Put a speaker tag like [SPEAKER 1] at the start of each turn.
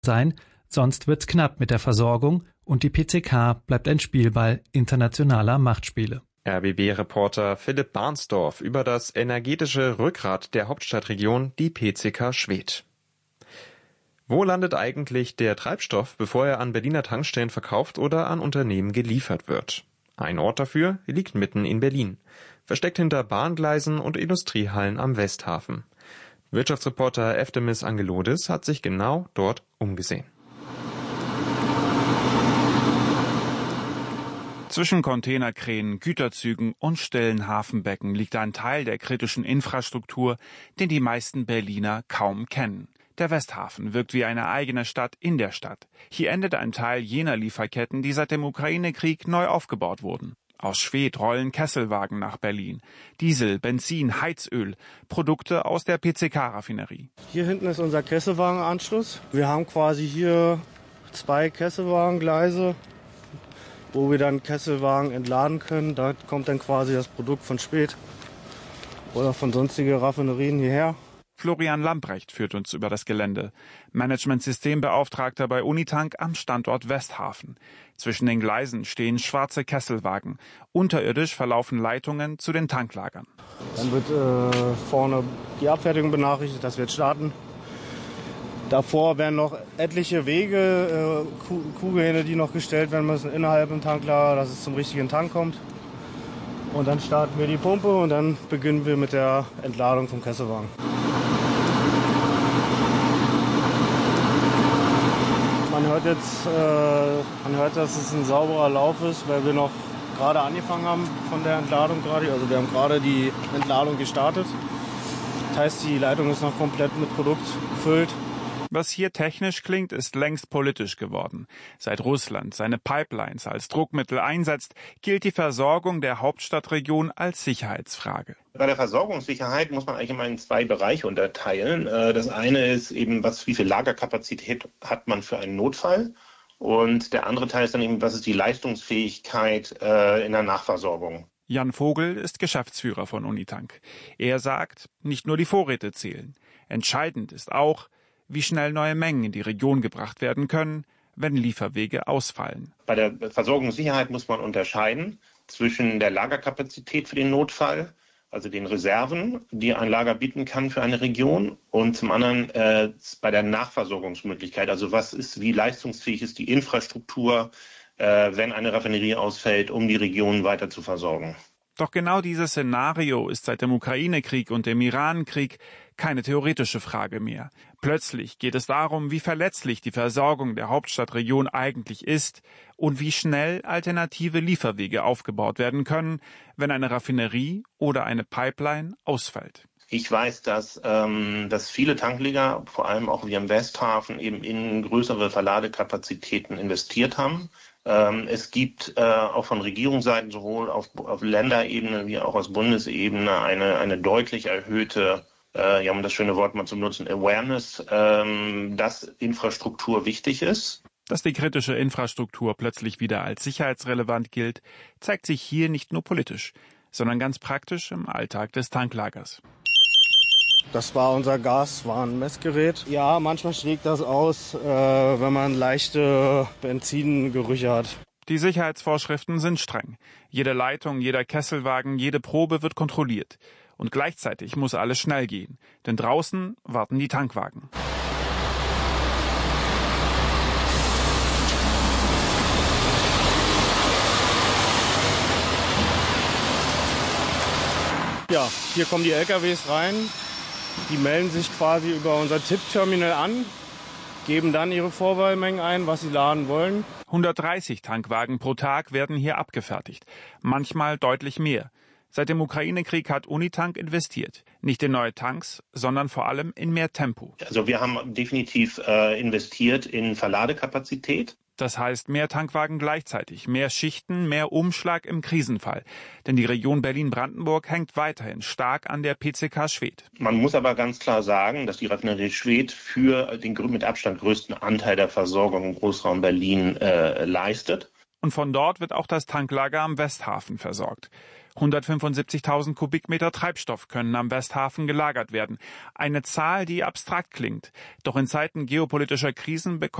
[SPEAKER 1] sein, sonst wird's knapp mit der Versorgung und die PCK bleibt ein Spielball internationaler Machtspiele.
[SPEAKER 2] RBB-Reporter Philipp Barnsdorf über das energetische Rückgrat der Hauptstadtregion, die PCK Schwedt. Wo landet eigentlich der Treibstoff, bevor er an Berliner Tankstellen verkauft oder an Unternehmen geliefert wird? Ein Ort dafür liegt mitten in Berlin, versteckt hinter Bahngleisen und Industriehallen am Westhafen. Wirtschaftsreporter Eftemis Angelodis hat sich genau dort umgesehen.
[SPEAKER 3] Zwischen Containerkränen, Güterzügen und stillen Hafenbecken liegt ein Teil der kritischen Infrastruktur, den die meisten Berliner kaum kennen. Der Westhafen wirkt wie eine eigene Stadt in der Stadt. Hier endet ein Teil jener Lieferketten, die seit dem Ukraine-Krieg neu aufgebaut wurden. Aus Schwedt rollen Kesselwagen nach Berlin. Diesel, Benzin, Heizöl, Produkte aus der PCK-Raffinerie.
[SPEAKER 4] Hier hinten ist unser Kesselwagenanschluss. Wir haben quasi hier 2 Kesselwagengleise, wo wir dann Kesselwagen entladen können. Da kommt dann quasi das Produkt von Schwedt oder von sonstigen Raffinerien hierher.
[SPEAKER 3] Florian Lamprecht führt uns über das Gelände. Managementsystembeauftragter bei Unitank am Standort Westhafen. Zwischen den Gleisen stehen schwarze Kesselwagen. Unterirdisch verlaufen Leitungen zu den Tanklagern.
[SPEAKER 4] Dann wird vorne die Abfertigung benachrichtigt, dass wir jetzt starten. Davor werden noch etliche Wege, Kuhgehähne, die noch gestellt werden müssen innerhalb im Tanklager, dass es zum richtigen Tank kommt. Und dann starten wir die Pumpe und dann beginnen wir mit der Entladung vom Kesselwagen. Man hört, dass es ein sauberer Lauf ist, weil wir noch gerade angefangen haben von der Entladung gerade. Also wir haben gerade die Entladung gestartet. Das heißt, die Leitung ist noch komplett mit Produkt gefüllt.
[SPEAKER 3] Was hier technisch klingt, ist längst politisch geworden. Seit Russland seine Pipelines als Druckmittel einsetzt, gilt die Versorgung der Hauptstadtregion als Sicherheitsfrage.
[SPEAKER 5] Bei der Versorgungssicherheit muss man eigentlich immer in 2 Bereiche unterteilen. Das eine ist eben, wie viel Lagerkapazität hat man für einen Notfall? Und der andere Teil ist dann eben, was ist die Leistungsfähigkeit in der Nachversorgung?
[SPEAKER 3] Jan Vogel ist Geschäftsführer von Unitank. Er sagt, nicht nur die Vorräte zählen. Entscheidend ist auch, wie schnell neue Mengen in die Region gebracht werden können, wenn Lieferwege ausfallen.
[SPEAKER 5] Bei der Versorgungssicherheit muss man unterscheiden zwischen der Lagerkapazität für den Notfall, also den Reserven, die ein Lager bieten kann für eine Region, und zum anderen bei der Nachversorgungsmöglichkeit, also wie leistungsfähig ist die Infrastruktur, wenn eine Raffinerie ausfällt, um die Region weiter zu versorgen.
[SPEAKER 3] Doch genau dieses Szenario ist seit dem Ukraine-Krieg und dem Iran-Krieg keine theoretische Frage mehr. Plötzlich geht es darum, wie verletzlich die Versorgung der Hauptstadtregion eigentlich ist und wie schnell alternative Lieferwege aufgebaut werden können, wenn eine Raffinerie oder eine Pipeline ausfällt.
[SPEAKER 5] Ich weiß, dass viele Tankleger, vor allem auch wir im Westhafen, eben in größere Verladekapazitäten investiert haben. Es gibt auch von Regierungsseiten sowohl auf Länderebene wie auch aus Bundesebene eine deutlich erhöhte, um das schöne Wort mal zu nutzen, Awareness, dass Infrastruktur wichtig ist.
[SPEAKER 3] Dass die kritische Infrastruktur plötzlich wieder als sicherheitsrelevant gilt, zeigt sich hier nicht nur politisch, sondern ganz praktisch im Alltag des Tanklagers.
[SPEAKER 4] Das war unser Gaswarnmessgerät. Ja, manchmal schlägt das aus, wenn man leichte Benzingerüche hat.
[SPEAKER 3] Die Sicherheitsvorschriften sind streng. Jede Leitung, jeder Kesselwagen, jede Probe wird kontrolliert. Und gleichzeitig muss alles schnell gehen, denn draußen warten die Tankwagen.
[SPEAKER 4] Ja, hier kommen die LKWs rein. Die melden sich quasi über unser Tippterminal an, geben dann ihre Vorwahlmengen ein, was sie laden wollen.
[SPEAKER 3] 130 Tankwagen pro Tag werden hier abgefertigt, manchmal deutlich mehr. Seit dem Ukraine-Krieg hat Unitank investiert. Nicht in neue Tanks, sondern vor allem in mehr Tempo.
[SPEAKER 5] Also wir haben definitiv investiert in Verladekapazität.
[SPEAKER 3] Das heißt mehr Tankwagen gleichzeitig, mehr Schichten, mehr Umschlag im Krisenfall. Denn die Region Berlin-Brandenburg hängt weiterhin stark an der PCK Schwedt.
[SPEAKER 5] Man muss aber ganz klar sagen, dass die Raffinerie Schwedt für den mit Abstand größten Anteil der Versorgung im Großraum Berlin leistet.
[SPEAKER 3] Und von dort wird auch das Tanklager am Westhafen versorgt. 175.000 Kubikmeter Treibstoff können am Westhafen gelagert werden. Eine Zahl, die abstrakt klingt. Doch in Zeiten geopolitischer Krisen bekommt